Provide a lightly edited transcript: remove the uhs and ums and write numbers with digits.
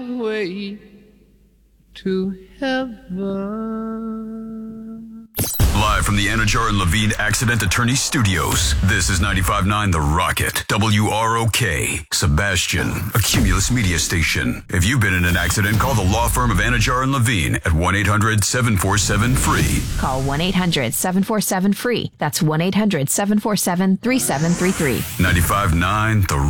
way to heaven. Live from the Anajar and Levine Accident Attorney Studios, this is 95.9 The Rocket, WROK, Sebastian, a Cumulus media station. If you've been in an accident, call the law firm of Anajar and Levine at 1-800-747-FREE. Call 1-800-747-FREE. That's 1-800-747-3733. 95.9 The